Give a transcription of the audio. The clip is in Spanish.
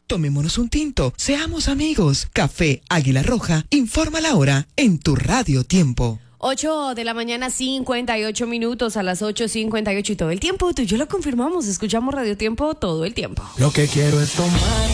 Tomémonos un tinto, seamos amigos. Café Águila Roja, informa la hora en tu Radio Tiempo. 8 de la mañana, 58 minutos, a las 8:58 y todo el tiempo. Tú y yo lo confirmamos, escuchamos Radio Tiempo todo el tiempo. Lo que quiero es tomar